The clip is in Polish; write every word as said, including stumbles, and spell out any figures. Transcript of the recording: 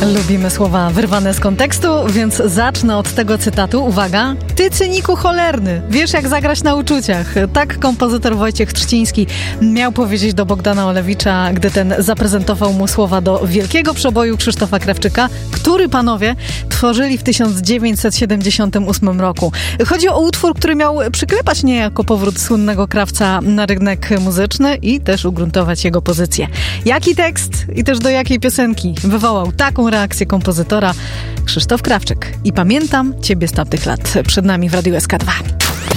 Lubimy słowa wyrwane z kontekstu, więc zacznę od tego cytatu. Uwaga. Ty, cyniku cholerny, wiesz jak zagrać na uczuciach. Tak kompozytor Wojciech Trzciński miał powiedzieć do Bogdana Olewicza, gdy ten zaprezentował mu słowa do wielkiego przeboju Krzysztofa Krawczyka, który, panowie, tworzyli w tysiąc dziewięćset siedemdziesiątym ósmym roku. Chodzi o utwór, który miał przyklepać niejako powrót słynnego krawca na rynek muzyczny i też ugruntować jego pozycję. Jaki tekst i też do jakiej piosenki wywołał taką reakcję kompozytora Krzysztof Krawczyk? I pamiętam Ciebie z tamtych lat. Przed nami w Radiu S K dwa.